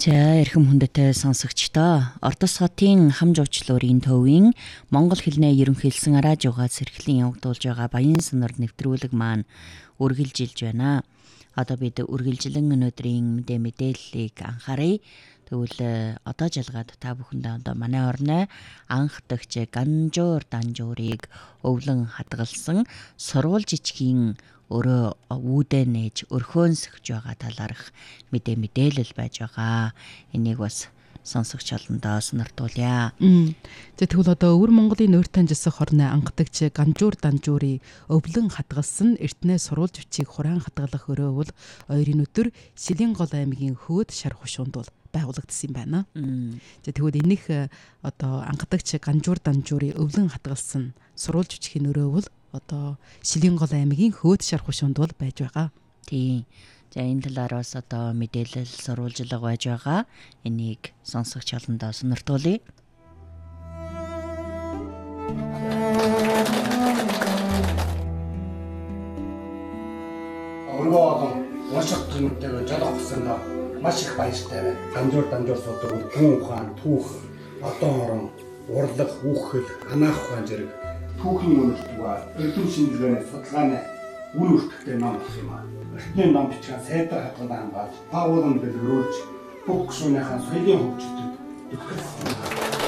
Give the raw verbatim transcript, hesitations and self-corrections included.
За эрхэм хүндэтэй сонсогчдоо Ордос хотын хамжуучлуурын төвийн Монгол хэлний ерөнхийлсэн радиогоос эрхлэн явагдуулж байгаа Баян сонор нэвтрүүлэг маань үргэлжилж байна. Одоо бид үргэлжлэн өнөөдрийн мэдээ мэдээллийг анхаарай. Тэгвэл одоо жалгаад та бүхэндээ одоо манай орны анх дахь Ганжуур Данжуурыг өвлөн хадгалсан сурвал жижигхийн өөрөө үүдээ нээж өрхөөнсөж байгаа талаарх мэдээ мэдээлэл байж байгаа. Энийг бас сонсогч олондоо сониртуулъя. За тэгвэл одоо өвөр Монголын нөөртөн жисэх хорны анхдагч Ганжуур Данжуурыг өвлөн хадгалсан эртнээ сурвалж бичиг хураан хадгалах өрөө бол ойрын өдөр Шилэнгол аймгийн Хөөд шар хушуунд бол байгуулагдсан юм байна. За тэгвэл энийх одоо анхдагч Ганжуур Данжуурыг өвлөн хадгалсан сурвалж бичихийн өрөө бол одоо Шилэнгол аймгийн Хөөд шар хушуунд бол байж байгаа. Тийм. За энэ талаар бас одоо мэдээлэл сурвалжлага байж байгаа. Энийг сонсогч олондоо сониртуулъя. Өргөө олон унших гэмтээр жолох гэсэндээ маш их баяртай байна. Ганжуур Данжуур судаг хүн ухаан, түүх, одон орон, урлаг, үүхэл, анаах ухаан зэрэг түүхийн үнэлтгөө эрдэм шинжилгээний судалгааны үн өртөгтэй ном болох юм аа. Эртний ном бичгийн сайдар хадгалан хамгаалж, байгууллагын дэлгэрүүлж, бүх гишүүнийхэн соёлын хөгжилтөд итгэсэн.